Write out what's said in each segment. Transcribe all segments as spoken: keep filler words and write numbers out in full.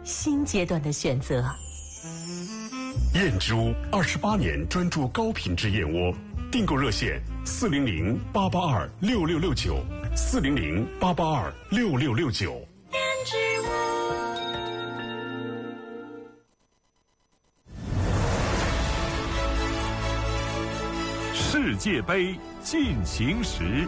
新阶段的选择。 燕之屋二十八年专注高品质燕窝，订购热线四零零八八二六六六九，四零零八八二六六六九。 燕之屋。 世界杯进行时。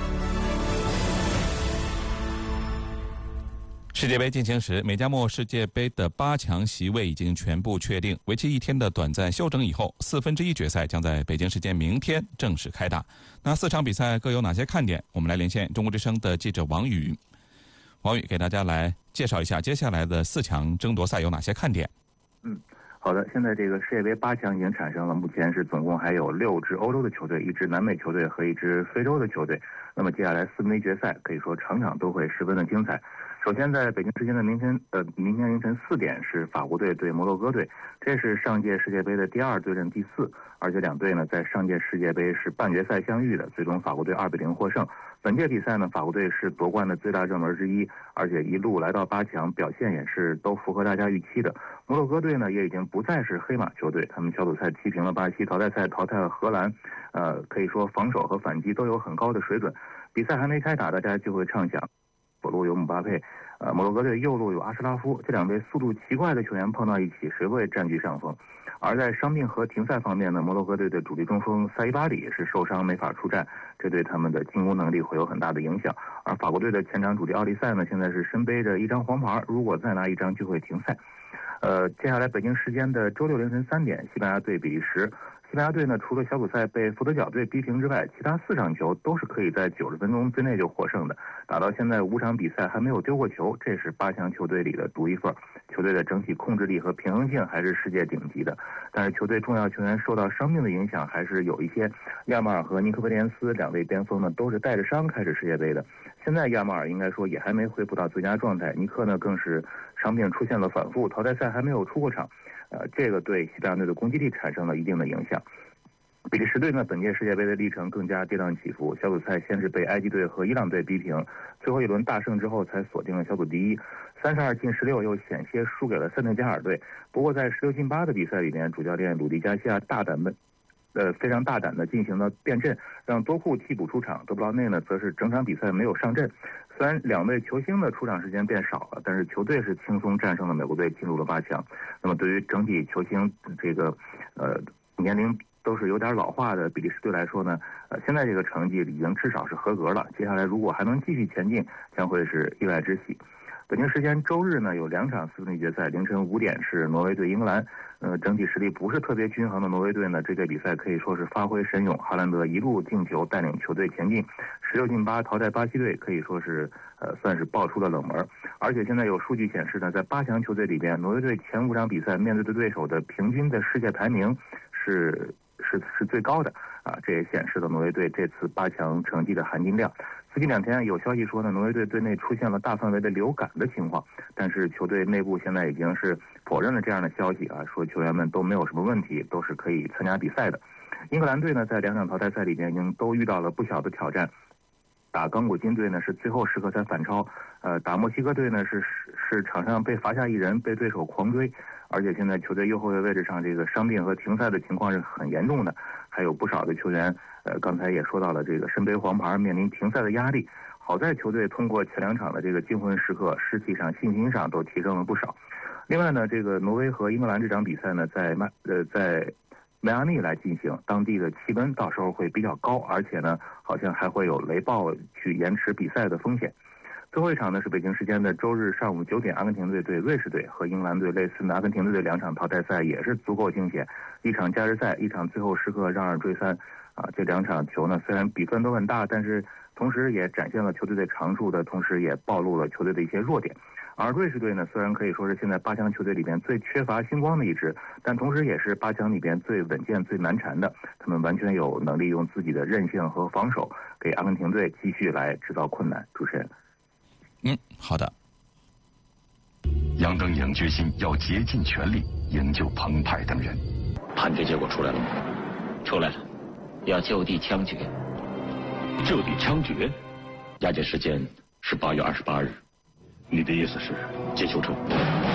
世界杯进行时，美加墨世界杯的八强席位已经全部确定。为期一天的短暂休整以后，四分之一决赛将在北京时间明天正式开打。那四场比赛各有哪些看点？我们来连线中国之声的记者王宇。王宇给大家来介绍一下接下来的四强争夺赛有哪些看点。 嗯。好的，现在这个世界杯八强已经产生了，目前是总共还有六支欧洲的球队、一支南美球队和一支非洲的球队。那么接下来四分之一决赛可以说场场都会十分的精彩。首先在北京时间的明天呃明天凌晨四点是法国队对摩洛哥队，这是上届世界杯的第二对阵第四，而且两队呢在上届世界杯是半决赛相遇的，最终法国队二比零获胜。本届比赛呢，法国队是夺冠的最大热门之一，而且一路来到八强，表现也是都符合大家预期的。摩洛哥队呢也已经不再是黑马球队，他们小组赛踢平了巴西，淘汰赛淘汰了荷兰，呃，可以说防守和反击都有很高的水准。比赛还没开打，大家就会畅想，左路有姆巴佩，呃，摩洛哥队右路有阿什拉夫，这两位速度奇怪的球员碰到一起，谁会占据上风？而在伤病和停赛方面呢，摩洛哥队的主力中锋萨伊巴里是受伤没法出战，这对他们的进攻能力会有很大的影响。而法国队的前场主力奥利塞呢，现在是身背着一张黄牌，如果再拿一张就会停赛。呃，接下来北京时间的周六凌晨三点，西班牙对比利时。西班牙队呢，除了小组赛被福德角队逼平之外，其他四场球都是可以在九十分钟之内就获胜的。打到现在五场比赛还没有丢过球，这是八强球队里的独一份。球队的整体控制力和平衡性还是世界顶级的，但是球队重要球员受到伤病的影响还是有一些。亚马尔和尼科威廉斯两位边锋呢，都是带着伤开始世界杯的。现在亚马尔应该说也还没恢复到最佳状态，尼克呢更是伤病出现了反复，淘汰赛还没有出过场。呃，这个对西班牙队的攻击力产生了一定的影响。比利时队呢，本届世界杯的历程更加跌宕起伏。小组赛先是被埃及队和伊朗队逼平，最后一轮大胜之后才锁定了小组第一。三十二进十六又险些输给了塞内加尔队。不过在十六进八的比赛里面，主教练鲁迪加西亚大胆的，呃非常大胆的进行了变阵，让多库替补出场，德布劳内呢则是整场比赛没有上阵。虽然两位球星的出场时间变少了，但是球队是轻松战胜了美国队，进入了八强。那么对于整体球星这个呃年龄都是有点老化的比利时队来说呢，呃，现在这个成绩已经至少是合格了。接下来如果还能继续前进，将会是意外之喜。北京时间周日呢，有两场四分之一决赛，凌晨五点是挪威对英格兰。呃，整体实力不是特别均衡的挪威队呢，这个比赛可以说是发挥神勇，哈兰德一路进球带领球队前进，十六进八淘汰巴西队，可以说是呃算是爆出了冷门。而且现在有数据显示呢，在八强球队里边，挪威队前五场比赛面对的对手的平均的世界排名是是是最高的啊，这也显示了挪威队这次八强成绩的含金量。最近两天有消息说呢，挪威队队内出现了大范围的流感的情况，但是球队内部现在已经是否认了这样的消息啊，说球员们都没有什么问题，都是可以参加比赛的。英格兰队呢，在两场淘汰赛里边已经都遇到了不小的挑战。打刚果金队呢是最后时刻才反超，呃，打墨西哥队呢是是场上被罚下一人，被对手狂追，而且现在球队右后卫位置上这个伤病和停赛的情况是很严重的，还有不少的球员，呃，刚才也说到了这个身背黄牌，面临停赛的压力。好在球队通过前两场的这个惊魂时刻，士气上、信心上都提升了不少。另外呢，这个挪威和英格兰这场比赛呢，在迈呃在迈阿密来进行，当地的气温到时候会比较高，而且呢，好像还会有雷暴去延迟比赛的风险。最后一场呢是北京时间的周日上午九点，阿根廷队对瑞士队，和英格兰队类似的阿根廷队的两场淘汰赛也是足够惊险，一场加时赛，一场最后时刻让二追三啊，这两场球呢虽然比分都很大，但是同时也展现了球队的长处的同时，也暴露了球队的一些弱点。而瑞士队呢，虽然可以说是现在八强球队里边最缺乏星光的一支，但同时也是八强里边最稳健、最难缠的。他们完全有能力用自己的韧性和防守，给阿根廷队继续来制造困难。主持人， 嗯，好的。 杨登颖决心要竭尽全力营救彭湃等人。 判决结果出来了吗？出来了，要就地枪决。 就地枪决？ 押解时间是八月二十八日。 你的意思是？ 接球中。